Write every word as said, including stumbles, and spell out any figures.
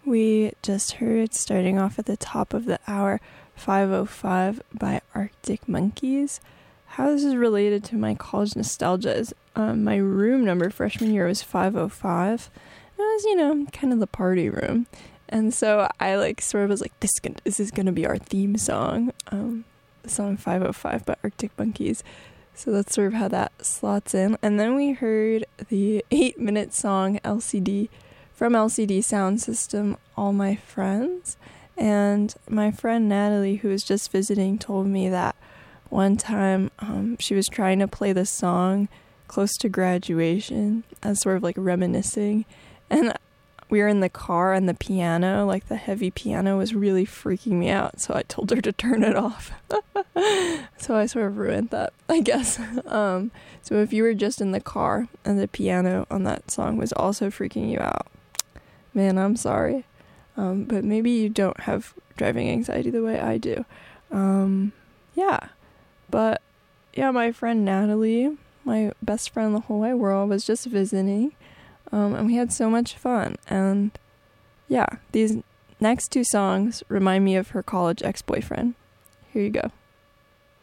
We just heard, starting off at the top of the hour, five oh five by Arctic Monkeys. How this is related to my college nostalgia is um, my room number freshman year was five oh five. It was, you know, kind of the party room. And so I like sort of was like, this, gonna, this is going to be our theme song. Um, the song five oh five by Arctic Monkeys. So that's sort of how that slots in. And then we heard the eight minute song L C D from L C D Sound System, All My Friends. And my friend Natalie, who was just visiting, told me that one time um, she was trying to play the song close to graduation as sort of like reminiscing. And we were in the car and the piano, like the heavy piano, was really freaking me out. So I told her to turn it off. So I sort of ruined that, I guess. Um, so if you were just in the car and the piano on that song was also freaking you out, man, I'm sorry. Um, but maybe you don't have driving anxiety the way I do. Um, yeah. But yeah, my friend Natalie, my best friend in the whole wide world, was just visiting. Um, and we had so much fun. And yeah, these next two songs remind me of her college ex-boyfriend. Here you go.